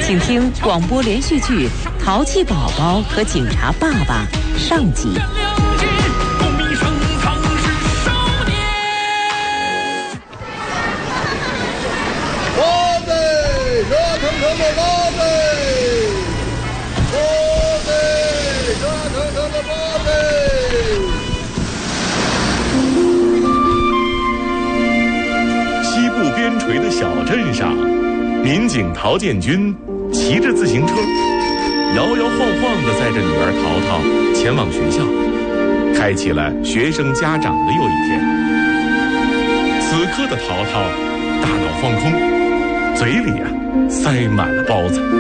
请听广播连续剧《淘气宝宝和警察爸爸》上集。 包子，热腾腾的包子，包子，热腾腾的包子。 西部边陲的小镇上，民警陶建军骑着自行车，摇摇晃晃地载着女儿淘淘前往学校，开启了学生家长的又一天。此刻的淘淘大脑放空，嘴里塞满了包子。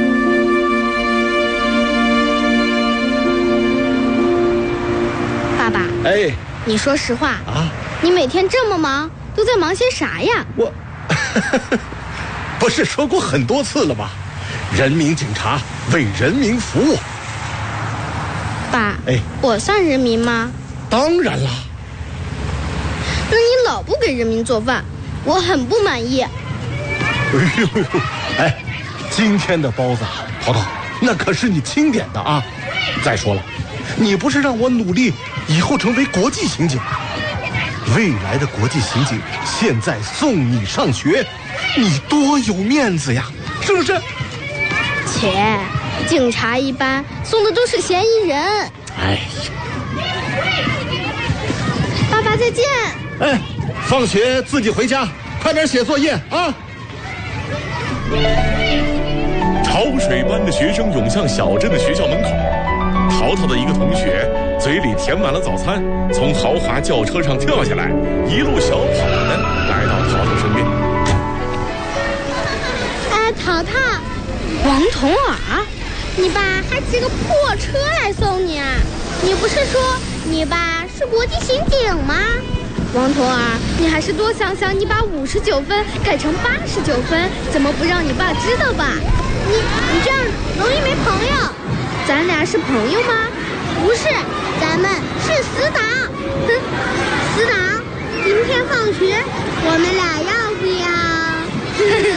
爸爸，你说实话啊，你每天这么忙，都在忙些啥呀？ 我不是说过很多次了吗？人民警察为人民服务。 爸，我算人民吗？ 当然啦。 那你老不给人民做饭，我很不满意。 今天的包子，淘淘，那可是你钦点的啊。再说了，你不是让我努力以后成为国际刑警？未来的国际刑警现在送你上学，你多有面子呀，是不是？ 切，警察一般送的都是嫌疑人。爸爸再见。 放学自己回家，快点写作业啊！ 潮水般的学生涌向小镇的学校门口，淘淘的一个同学嘴里填满了早餐，从豪华轿车上跳下来，一路小跑的来到淘淘身边。 淘淘，王童儿，你爸还骑个破车来送你啊？你不是说你爸是国际刑警吗？王童儿，你还是多想想，你把59分改成89分，怎么不让你爸知道吧？你这样容易没朋友。咱俩是朋友吗？不是，咱们是死党。死党，今天放学我们俩要不要？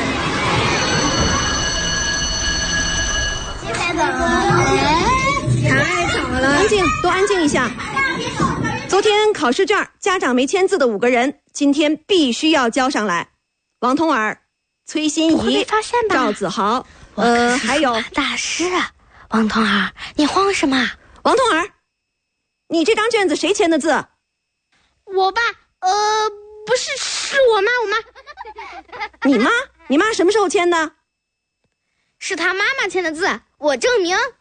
太吵了！安静，都安静一下。昨天考试卷家长没签字的5个人，今天必须要交上来。王童儿、崔心怡、赵子豪，还有大师啊！王童儿，你慌什么？ 王童儿，你这张卷子谁签的字？ 我爸，不是，是我妈。 你妈？你妈什么时候签的？ 是她妈妈签的字，我证明。